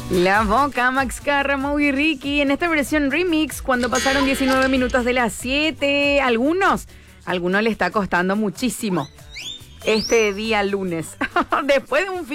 La Boca, Max Carra, Mau y Ricky, en esta versión remix, cuando pasaron 19 minutos de las 7. Algunos le está costando muchísimo este día lunes. Después de un fin